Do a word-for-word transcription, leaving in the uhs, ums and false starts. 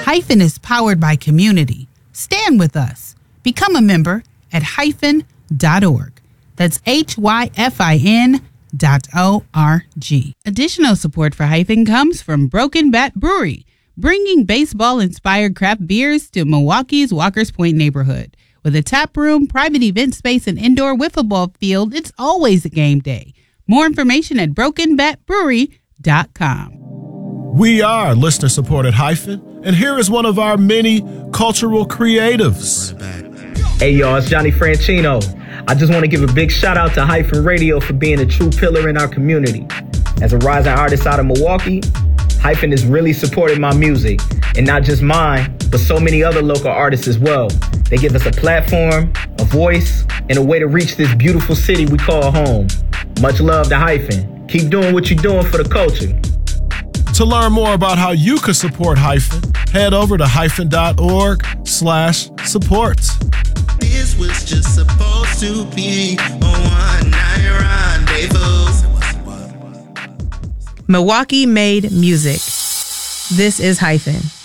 Hyphen is powered by community. Stand with us. Become a member at hyphen dot org. That's H Y F I N dot O R G. Additional support for Hyphen comes from Broken Bat Brewery, bringing baseball-inspired craft beers to Milwaukee's Walker's Point neighborhood. With a tap room, private event space, and indoor wiffle ball field, it's always a game day. More information at broken bat brewery dot com. We are listener-supported Hyphen, and here is one of our many cultural creatives. Hey, y'all, it's Johnny Franchino. I just want to give a big shout-out to Hyphen Radio for being a true pillar in our community. As a rising artist out of Milwaukee, Hyphen has really supported my music, and not just mine, but so many other local artists as well. They give us a platform, a voice, and a way to reach this beautiful city we call home. Much love to Hyphen. Keep doing what you're doing for the culture. To learn more about how you could support Hyphen, head over to hyphen dot org slash support. This was just supposed to be a one-night rendezvous. Milwaukee made music. This is Hyphen.